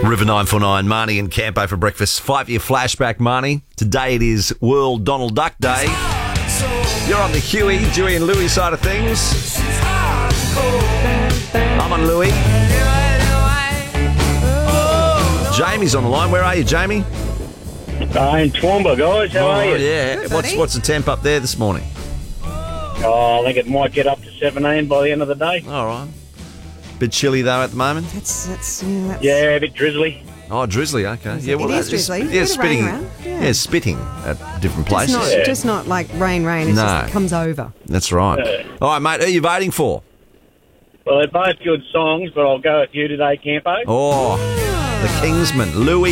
River 949, Marnie and Campo for breakfast. 5-year flashback, Marnie. Today it is World Donald Duck Day. You're on the Huey, Dewey and Louie side of things. I'm on Louie. Jamie's on the line. Where are you, Jamie? In Toowoomba, guys. How are you? Yeah. What's the temp up there this morning? I think it might get up to 17 by the end of the day. All right. Bit chilly though at the moment. That's Yeah, a bit drizzly. Oh, drizzly. Okay. Yeah, It is drizzly. Yeah, Bit of spitting. rain around. Yeah, spitting at different places. just not like rain. It's just it comes over. That's right. All right, mate. Who are you voting for? Well, they're both good songs, but I'll go with you today, Campo. Oh, the Kingsman, Louie.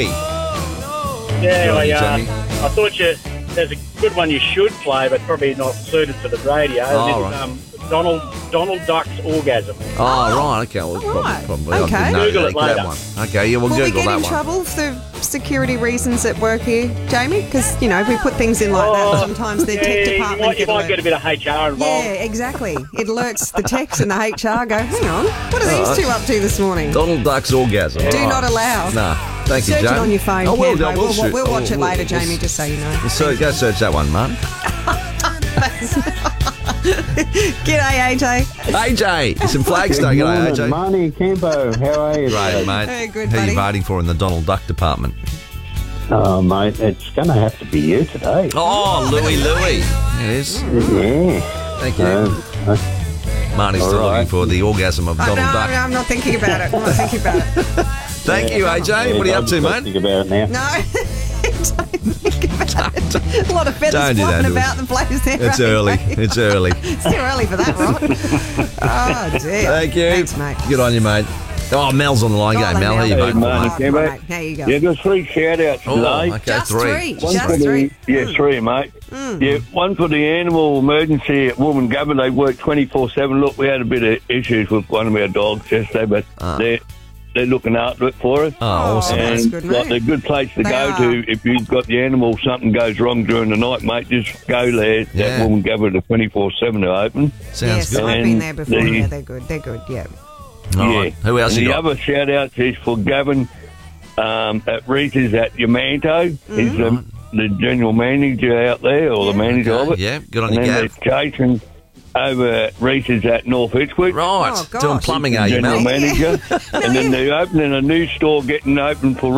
Yeah, Good on you, Jamie. I thought there's a good one you should play, but probably not suited for the radio. Oh, This is Donald Duck's Orgasm. Oh, right. Okay. Well, right. probably. Okay. I didn't know Google it that later. one. Okay. Yeah, we'll Will we Google get that in one. trouble for security reasons at work here, Jamie? Because, if we put things in like that, sometimes the tech department you might get a bit of HR involved. Yeah, exactly. It alerts the techs and the HR go, hang on, what are these two up to this morning? Donald Duck's Orgasm. Do All not right. allow. Nah. Thank you, Search Jamie. it on your phone, Oh, Campo. we'll We'll watch it later, we'll- Jamie, just so you know. So go search that one, Martin. G'day, AJ. AJ, it's in Flagstone. G'day, AJ. Marnie and Campo, how are you? Great, mate. Very good, Who are you buddy. voting for in the Donald Duck department? Oh, mate, it's going to have to be you today. Oh, Louie. It is. Yeah. Thank you. Marnie's all still right. looking for the orgasm of No, Donald Duck. I'm not thinking about it. Thank you, AJ. What are you up to, mate? Think about it now. No. Don't think about it. A lot of feathers Don't do that fluffing to about the place there. It's early. It's early. It's too early for that, right? Oh, dear. Thank you. Thanks, mate. Good on you, mate. Oh, Mel's on the line. Go, Hello, Mel. How you Mel. voting for, Hey, mate? Marnie. Campo. Right, there you go. Yeah, there's 3 shout-outs Oh, today. okay, Just three. One Just for three. Yeah, 3, mate. Yeah, one for the animal emergency at Wollongabba. They work 24/7. Look, we had a bit of issues with one of our dogs yesterday, but they're looking after it for us. Oh, awesome. that's And good, like, mate. they're a good place to They go are. to if you've got the animal, something goes wrong during the night, mate, just go there. Yeah. That Wollongabba, the 24/7 are open. Sounds Yes, good. I've been there And before. the- Yeah, they're good. They're good, yeah. All Yeah. right. Who else And you the got? other shout-out is for Gavin at Reese's at Yamanto. He's the general manager out there, or the manager of it. Yeah, good on And you, then Gav. there's Jason over at Reese's at North Hitchwick. Right. Oh, gosh. Doing plumbing, are you, General Mel? manager. And then they're opening a new store, getting open for